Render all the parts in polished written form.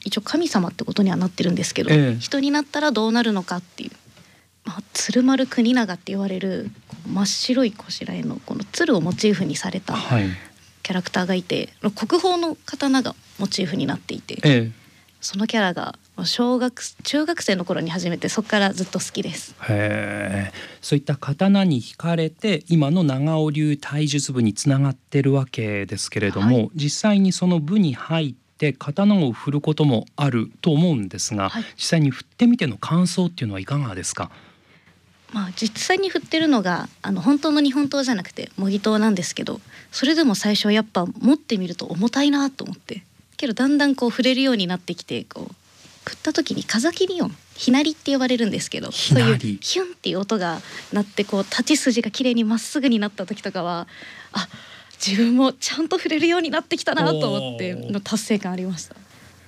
一応神様ってことにはなってるんですけど、人になったらどうなるのかっていう、鶴丸国長って言われる真っ白いこしらえのこの鶴をモチーフにされたキャラクターがいて、国宝の刀がモチーフになっていて、そのキャラが中学生の頃に始めて、そこからずっと好きです。 へー、そういった刀に惹かれて今の長尾流体術部につながってるわけですけれども、実際にその部に入って刀を振ることもあると思うんですが、実際に振ってみての感想っていうのはいかがですか？ 実際に振ってるのが本当の日本刀じゃなくて模擬刀なんですけど、それでも最初やっぱ持ってみると重たいなと思って、けどだんだんこう振れるようになってきて、こう振った時に風切り音、ひなりって呼ばれるんですけど、そういうヒュンっていう音が鳴って、こう立ち筋が綺麗にまっすぐになった時とかは、自分もちゃんと振れるようになってきたなと思っての達成感ありました。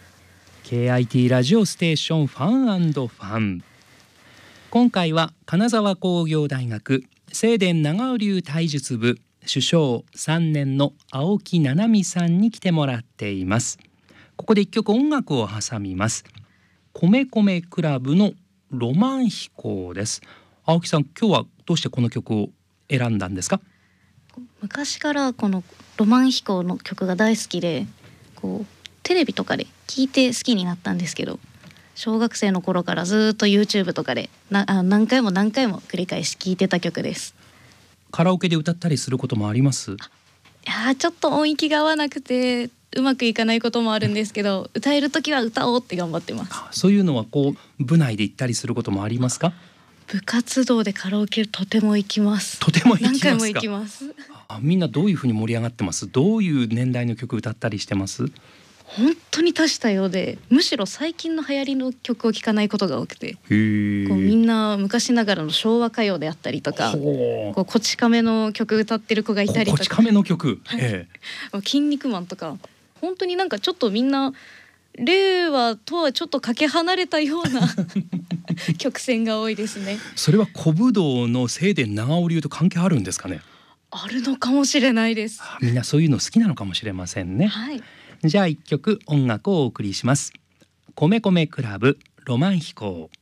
KIT ラジオステーションファン&ファン、今回は金沢工業大学正伝長尾流体術部主将3年の青木七海さんに来てもらっています。ここで一曲音楽を挟みます。米米クラブのロマン飛行です。青木さん、今日はどうしてこの曲を選んだんですか？ 昔からこのロマン飛行の曲が大好きで、こうテレビとかで聞いて好きになったんですけど、小学生の頃からずっと YouTube とかで何回も繰り返し聴いてた曲です。 カラオケで歌ったりすることもあります？ ちょっと音域が合わなくてうまくいかないこともあるんですけど、歌える時は歌おうって頑張ってます。 そういうのはこう部内で行ったりすることもありますか？ 部活動でカラオケとても行きます。 とても行きますか？ 何回も行きます。 みんなどういうふうに盛り上がってます？どういう年代の曲歌ったりしてます？ 本当に多種多様で、むしろ最近の流行りの曲を聴かないことが多くて、こうみんな昔ながらの昭和歌謡であったりとか、こうこち亀の曲歌ってる子がいたりとか、 こち亀の曲、 筋肉マンとか、本当になんかちょっとみんな令和とはちょっとかけ離れたような曲線が多いですね。 それは古武道の正伝長尾流と関係あるんですかね？ あるのかもしれないです。 みんなそういうの好きなのかもしれませんね。じゃあ一曲音楽をお送りします。米米クラブロマン飛行。